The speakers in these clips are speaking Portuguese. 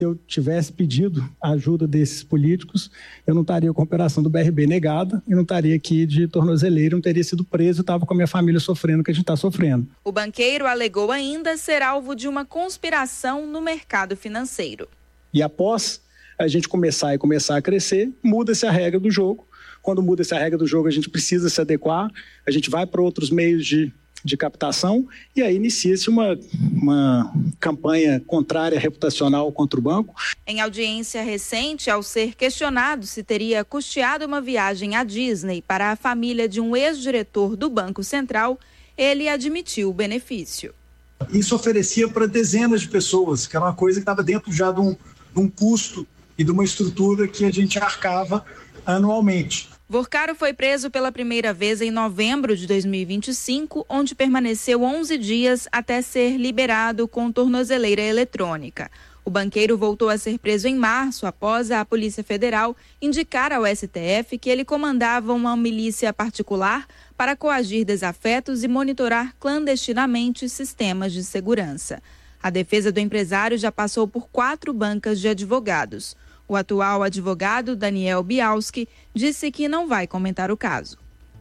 eu tivesse pedido a ajuda desses políticos, eu não estaria com a operação do BRB negada, eu não estaria aqui de tornozeleira, não teria sido preso, estava com a minha família sofrendo o que a gente está sofrendo. O banqueiro alegou ainda ser alvo de uma conspiração no mercado financeiro. E após a gente começar a crescer, muda-se a regra do jogo. Quando muda-se a regra do jogo, a gente precisa se adequar, a gente vai para outros meios de captação e aí inicia-se uma campanha contrária reputacional contra o banco. Em audiência recente, ao ser questionado se teria custeado uma viagem à Disney para a família de um ex-diretor do Banco Central, ele admitiu o benefício. Isso oferecia para dezenas de pessoas, que era uma coisa que estava dentro já de um custo e de uma estrutura que a gente arcava anualmente. Vorcaro foi preso pela primeira vez em novembro de 2025, onde permaneceu 11 dias até ser liberado com tornozeleira eletrônica. O banqueiro voltou a ser preso em março, após a Polícia Federal indicar ao STF que ele comandava uma milícia particular para coagir desafetos e monitorar clandestinamente sistemas de segurança. A defesa do empresário já passou por 4 bancas de advogados. O atual advogado, Daniel Bialski, disse que não vai comentar o caso.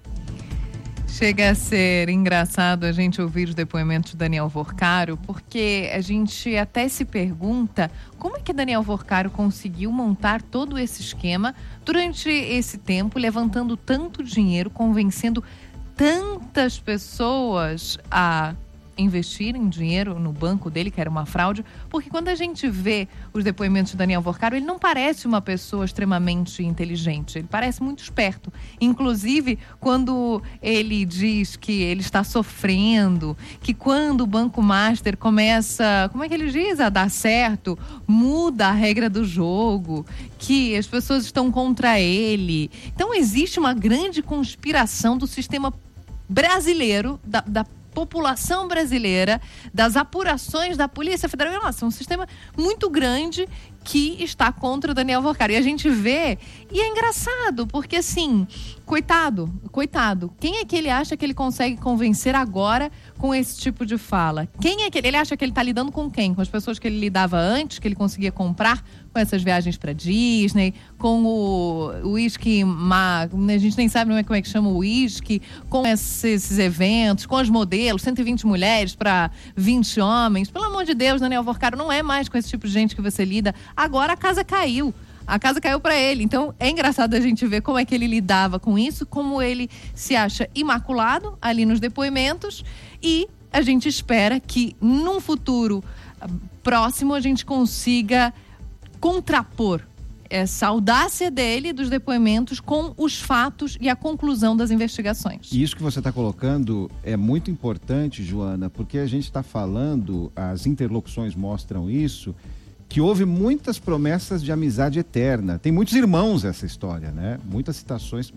Chega a ser engraçado a gente ouvir os depoimentos de Daniel Vorcaro, porque a gente até se pergunta como é que Daniel Vorcaro conseguiu montar todo esse esquema durante esse tempo, levantando tanto dinheiro, convencendo tantas pessoas a investirem dinheiro no banco dele, que era uma fraude, porque quando a gente vê os depoimentos de Daniel Vorcaro, ele não parece uma pessoa extremamente inteligente, ele parece muito esperto. Inclusive, quando ele diz que ele está sofrendo, que quando o Banco Master começa, como é que ele diz, a dar certo, muda a regra do jogo, que as pessoas estão contra ele. Então, existe uma grande conspiração do sistema brasileiro, da população brasileira, das apurações da Polícia Federal. Nossa, é um sistema muito grande que está contra o Daniel Vorcaro. E a gente vê, e é engraçado, porque assim, coitado, quem é que ele acha que ele consegue convencer agora com esse tipo de fala? Quem é que ele acha que ele está lidando com quem? Com as pessoas que ele lidava antes, que ele conseguia comprar com essas viagens para Disney, com o uísque, a gente nem sabe como é que chama o uísque, com esses eventos, com os modelos, 120 mulheres para 20 homens. Pelo amor de Deus, Daniel Vorcaro, não é mais com esse tipo de gente que você lida. Agora a casa caiu para ele. Então é engraçado a gente ver como é que ele lidava com isso, como ele se acha imaculado ali nos depoimentos, e a gente espera que num futuro próximo a gente consiga contrapor essa audácia dele, dos depoimentos, com os fatos e a conclusão das investigações. E isso que você está colocando é muito importante, Joana, porque a gente está falando, as interlocuções mostram isso, que houve muitas promessas de amizade eterna. Tem muitos irmãos essa história, né? Muitas citações,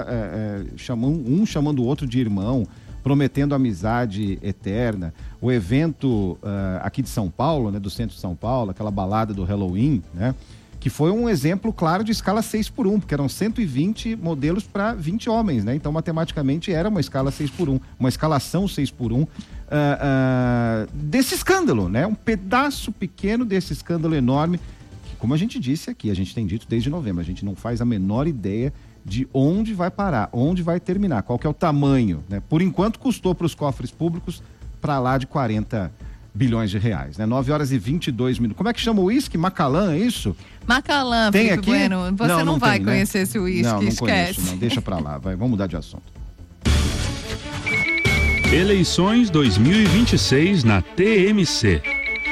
um chamando o outro de irmão, prometendo amizade eterna. O evento aqui de São Paulo, né, do centro de São Paulo, aquela balada do Halloween, né, que foi um exemplo claro de escala 6x1, porque eram 120 modelos para 20 homens, né? Então, matematicamente, era uma escala 6x1, uma escalação 6x1 desse escândalo, né? Um pedaço pequeno desse escândalo enorme, que, como a gente disse aqui, a gente tem dito desde novembro, a gente não faz a menor ideia de onde vai parar, onde vai terminar, qual que é o tamanho, né? Por enquanto, custou para os cofres públicos para lá de 40 bilhões de reais, né? 9h22. Como é que chama o uísque? Macallan, é isso? Macallan, tem Felipe aqui? Bueno. Você não vai tem, conhecer, né? Esse uísque, não esquece. Conheço, não. Deixa para lá, vamos mudar de assunto. Eleições 2026 na TMC.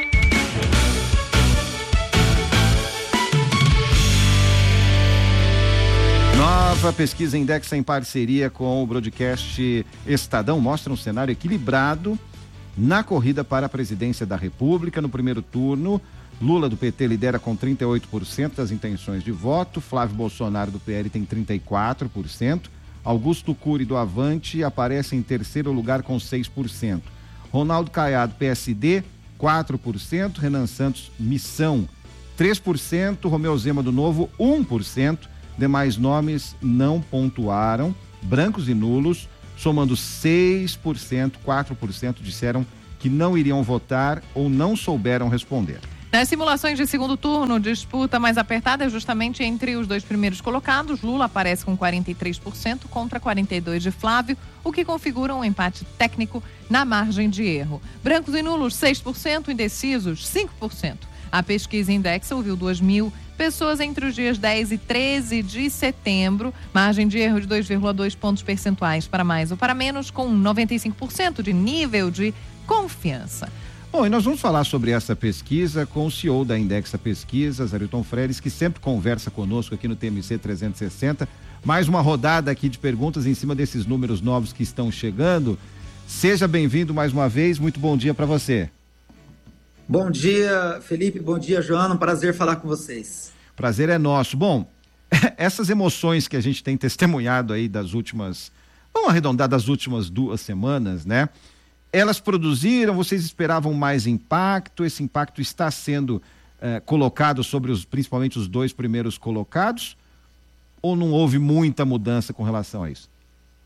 Nova pesquisa Indexa em parceria com o broadcast Estadão mostra um cenário equilibrado na corrida para a presidência da República. No primeiro turno, Lula do PT lidera com 38% das intenções de voto, Flávio Bolsonaro do PL tem 34%, Augusto Cury do Avante aparece em terceiro lugar com 6%, Ronaldo Caiado, PSD, 4%, Renan Santos, Missão, 3%, Romeu Zema do Novo, 1%, demais nomes não pontuaram, brancos e nulos, somando 6%, 4% disseram que não iriam votar ou não souberam responder. Nas simulações de segundo turno, disputa mais apertada é justamente entre os dois primeiros colocados. Lula aparece com 43% contra 42% de Flávio, o que configura um empate técnico na margem de erro. Brancos e nulos, 6%, indecisos, 5%. A pesquisa Indexa ouviu 2.000 pessoas entre os dias 10 e 13 de setembro, margem de erro de 2,2 pontos percentuais para mais ou para menos, com 95% de nível de confiança. Bom, e nós vamos falar sobre essa pesquisa com o CEO da Indexa Pesquisas, Arilton Freires, que sempre conversa conosco aqui no TMC 360. Mais uma rodada aqui de perguntas em cima desses números novos que estão chegando. Seja bem-vindo mais uma vez, muito bom dia para você. Bom dia, Felipe, bom dia, Joana, um prazer falar com vocês. Prazer é nosso. Bom, essas emoções que a gente tem testemunhado aí das últimas, vamos arredondar, das últimas 2 semanas, né? Elas produziram, vocês esperavam mais impacto, esse impacto está sendo colocado sobre principalmente os 2 primeiros colocados, ou não houve muita mudança com relação a isso?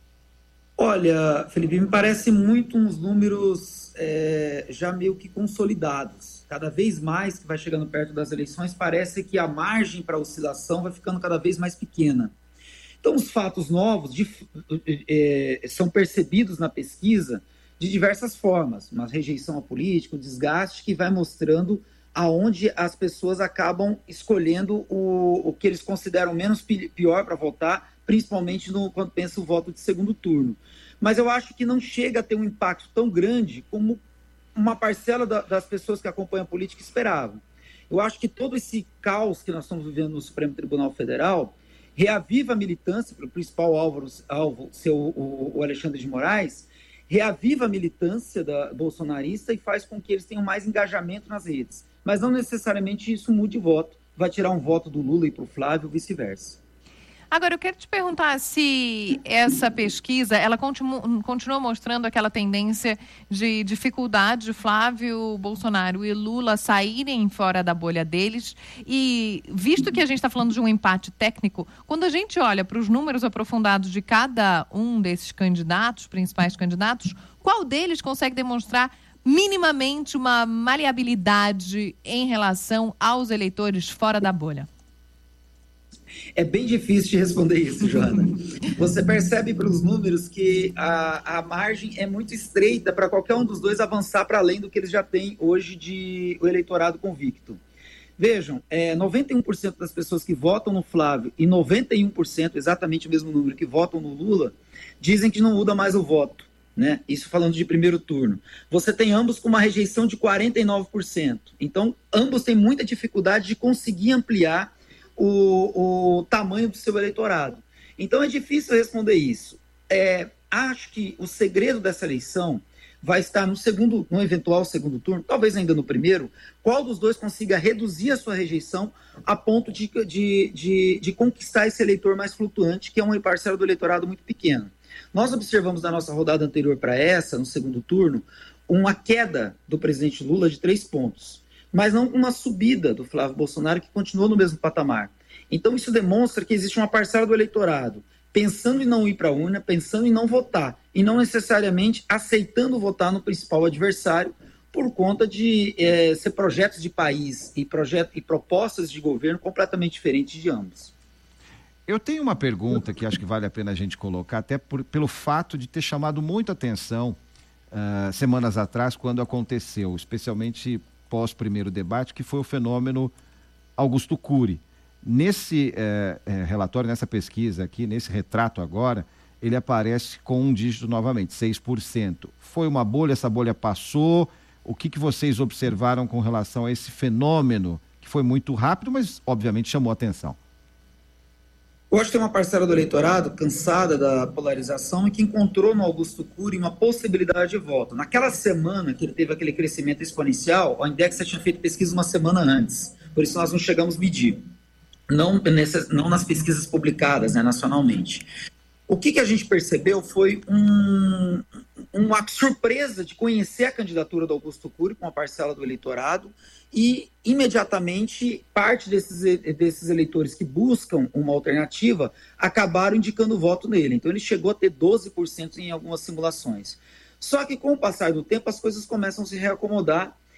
Olha, Felipe, me parece muito uns números já meio que consolidados. Cada vez mais que vai chegando perto das eleições, parece que a margem para oscilação vai ficando cada vez mais pequena. Então, os fatos novos são percebidos na pesquisa de diversas formas, uma rejeição à política, um desgaste que vai mostrando aonde as pessoas acabam escolhendo o que eles consideram menos pior para votar, principalmente quando pensa o voto de segundo turno. Mas eu acho que não chega a ter um impacto tão grande como uma parcela das pessoas que acompanham a política esperavam. Eu acho que todo esse caos que nós estamos vivendo no Supremo Tribunal Federal reaviva a militância, para o principal alvo ser o Alexandre de Moraes, reaviva a militância bolsonarista e faz com que eles tenham mais engajamento nas redes. Mas não necessariamente isso mude voto. Vai tirar um voto do Lula e para o Flávio, vice-versa. Agora, eu quero te perguntar se essa pesquisa, ela continua mostrando aquela tendência de dificuldade de Flávio Bolsonaro e Lula saírem fora da bolha deles. E, visto que a gente está falando de um empate técnico, quando a gente olha para os números aprofundados de cada um desses candidatos, principais candidatos, qual deles consegue demonstrar minimamente uma maleabilidade em relação aos eleitores fora da bolha? É bem difícil de responder isso, Joana. Você percebe pelos números que a margem é muito estreita para qualquer um dos dois avançar para além do que eles já têm hoje de o eleitorado convicto. Vejam, 91% das pessoas que votam no Flávio e 91%, exatamente o mesmo número, que votam no Lula, dizem que não muda mais o voto, né? Isso falando de primeiro turno. Você tem ambos com uma rejeição de 49%. Então, ambos têm muita dificuldade de conseguir ampliar o tamanho do seu eleitorado. Então é difícil responder isso. Acho que o segredo dessa eleição vai estar no eventual segundo turno, talvez ainda no primeiro, qual dos dois consiga reduzir a sua rejeição a ponto de conquistar esse eleitor mais flutuante, que é uma parcela do eleitorado muito pequena. Nós observamos na nossa rodada anterior para essa, no segundo turno, uma queda do presidente Lula de 3 pontos. Mas não uma subida do Flávio Bolsonaro, que continuou no mesmo patamar. Então isso demonstra que existe uma parcela do eleitorado pensando em não ir para a urna, pensando em não votar, e não necessariamente aceitando votar no principal adversário por conta de ser projetos de país e propostas de governo completamente diferentes de ambos. Eu tenho uma pergunta que acho que vale a pena a gente colocar, até pelo fato de ter chamado muita atenção semanas atrás, quando aconteceu, especialmente pós-primeiro debate, que foi o fenômeno Augusto Cury. Nesse relatório, nessa pesquisa aqui, nesse retrato agora, ele aparece com um dígito novamente, 6%. Foi uma bolha, essa bolha passou? O que vocês observaram com relação a esse fenômeno, que foi muito rápido, mas obviamente chamou atenção? Eu acho que tem uma parcela do eleitorado cansada da polarização e que encontrou no Augusto Cury uma possibilidade de voto. Naquela semana que ele teve aquele crescimento exponencial, a Indexa tinha feito pesquisa uma semana antes, por isso nós não chegamos a medir, não nas pesquisas publicadas, né, nacionalmente. O que a gente percebeu foi uma surpresa de conhecer a candidatura do Augusto Cury com a parcela do eleitorado e, imediatamente, parte desses eleitores que buscam uma alternativa acabaram indicando o voto nele. Então, ele chegou a ter 12% em algumas simulações. Só que, com o passar do tempo, as coisas começam a se reacomodar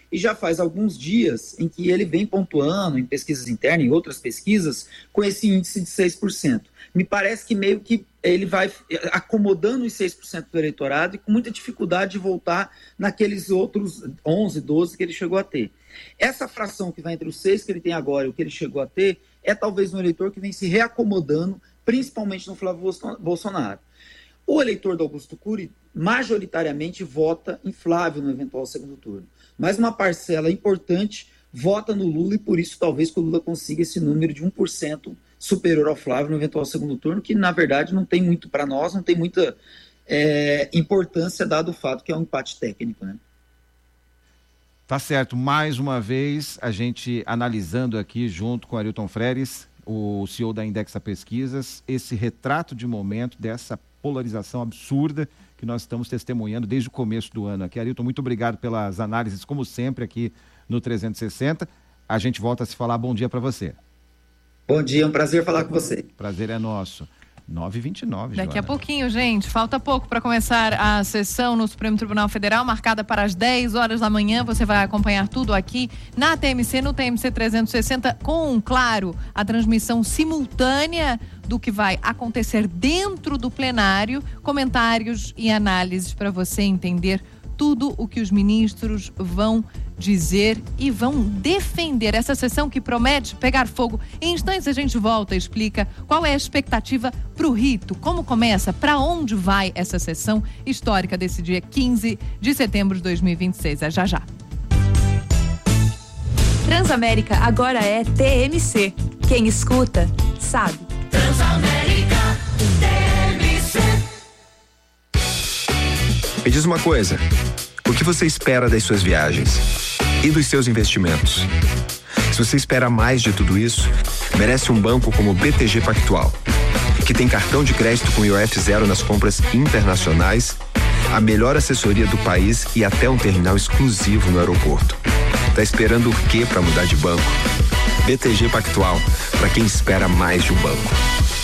e já faz alguns dias em que ele vem pontuando em pesquisas internas, em outras pesquisas, com esse índice de 6%. Me parece que meio que ele vai acomodando os 6% do eleitorado e com muita dificuldade de voltar naqueles outros 11, 12 que ele chegou a ter. Essa fração que vai entre os 6 que ele tem agora e o que ele chegou a ter é talvez um eleitor que vem se reacomodando, principalmente no Flávio Bolsonaro. O eleitor do Augusto Cury majoritariamente vota em Flávio no eventual segundo turno, mas uma parcela importante vota no Lula e por isso talvez que o Lula consiga esse número de 1% superior ao Flávio no eventual segundo turno, que na verdade não tem muito para nós, não tem muita importância dado o fato que é um empate técnico, né? Tá certo, mais uma vez a gente analisando aqui junto com Arilton Freires, o CEO da Indexa Pesquisas, esse retrato de momento dessa polarização absurda que nós estamos testemunhando desde o começo do ano aqui. Arilton, muito obrigado pelas análises, como sempre, aqui no 360. A gente volta a se falar. Bom dia para você. Bom dia, é um prazer falar com você. Prazer é nosso. 9h29, Daqui a pouquinho, gente, falta pouco para começar a sessão no Supremo Tribunal Federal, marcada para as 10 horas da manhã. Você vai acompanhar tudo aqui na TMC, no TMC 360, com, claro, a transmissão simultânea do que vai acontecer dentro do plenário, comentários e análises para você entender tudo o que os ministros vão dizer e vão defender. Essa sessão que promete pegar fogo. Em instantes a gente volta e explica qual é a expectativa para o rito, como começa, para onde vai essa sessão histórica desse dia 15 de setembro de 2026. É já já. Transamérica agora é TMC. Quem escuta, sabe. Transamérica TMC. Me diz uma coisa, o que você espera das suas viagens e dos seus investimentos? Se você espera mais de tudo isso, merece um banco como o BTG Pactual, que tem cartão de crédito com IOF zero nas compras internacionais, a melhor assessoria do país e até um terminal exclusivo no aeroporto. Tá esperando o quê para mudar de banco? BTG Pactual, para quem espera mais de um banco.